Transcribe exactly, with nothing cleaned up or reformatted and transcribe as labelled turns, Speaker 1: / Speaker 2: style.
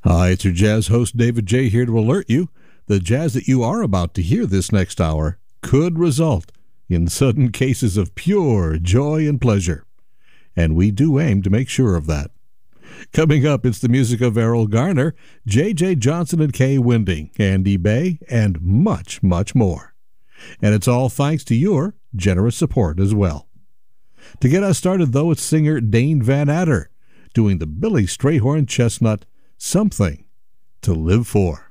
Speaker 1: Hi, it's your jazz host David J. here to alert you. The jazz that you are about to hear this next hour could result in sudden cases of pure joy and pleasure. And we do aim to make sure of that. Coming up, it's the music of Errol Garner, J J. Johnson and Kay Winding, Andy Bay, and much, much more. And it's all thanks to your generous support as well. To get us started, though, it's singer Dane Van Adder doing the Billy Strayhorn Chestnut, Something to Live For.